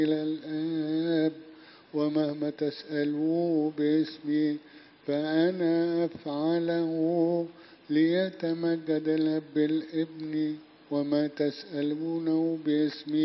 إلى الآب، ومهما تسألوه باسمي فأنا أفعله، ليتمجد الأب بالابن. وما تسألونه باسمي